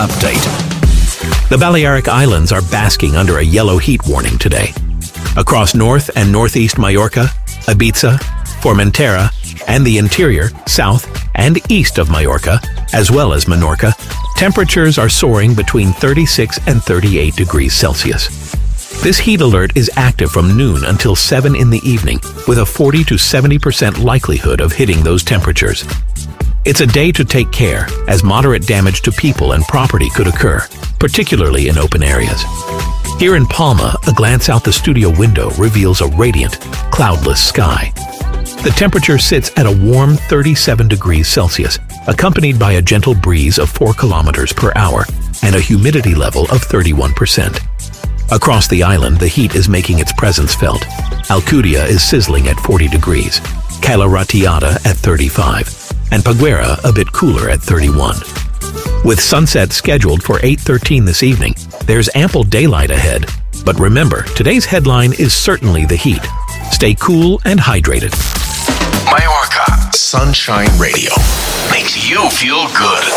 update. The Balearic Islands are basking under a yellow heat warning today. Across North and Northeast Mallorca, Ibiza, Formentera, and the interior, south, and east of Mallorca, as well as Menorca, temperatures are soaring between 36 and 38 degrees Celsius. This heat alert is active from noon until 7 in the evening, with a 40 to 70% likelihood of hitting those temperatures. It's a day to take care, as moderate damage to people and property could occur, particularly in open areas. Here in Palma, a glance out the studio window reveals a radiant, cloudless sky. The temperature sits at a warm 37 degrees Celsius, accompanied by a gentle breeze of 4 kilometers per hour and a humidity level of 31%. Across the island, the heat is making its presence felt. Alcudia is sizzling at 40 degrees, Cala Ratiada at 35, and Paguera a bit cooler at 31. With sunset scheduled for 8:13 this evening, there's ample daylight ahead. But remember, today's headline is certainly the heat. Stay cool and hydrated. Mallorca Sunshine Radio makes you feel good.